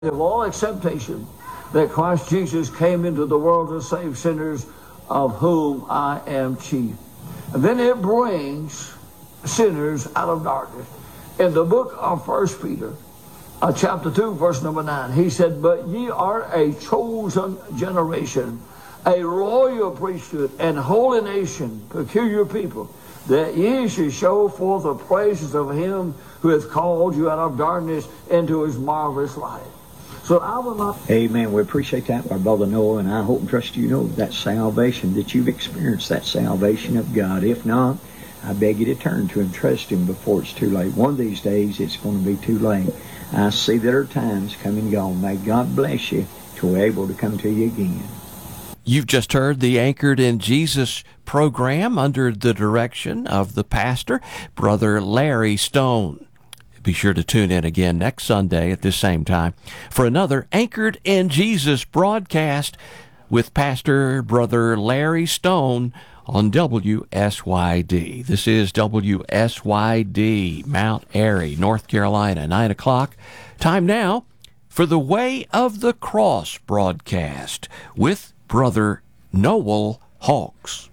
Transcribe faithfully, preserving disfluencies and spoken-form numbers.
of all acceptation that Christ Jesus came into the world to save sinners, of whom I am chief. And then it brings sinners out of darkness. In the book of First Peter, uh, chapter two, verse number nine, he said, "But ye are a chosen generation, a royal priesthood, and holy nation, peculiar people, that ye should show forth the praises of him who hath called you out of darkness into his marvelous light." So I will not... Amen. We appreciate that, our brother Noah, and I hope and trust you know that salvation, that you've experienced that salvation of God. If not, I beg you to turn to Him, trust Him before it's too late. One of these days, it's going to be too late. I see there are times come and gone. May God bless you to be able to come to you again. You've just heard the Anchored in Jesus program under the direction of the pastor, Brother Larry Stone. Be sure to tune in again next Sunday at this same time for another Anchored in Jesus broadcast with Pastor Brother Larry Stone on W S Y D. This is W S Y D, Mount Airy, North Carolina, nine o'clock. Time now for the Way of the Cross broadcast with Brother Noel Hawks.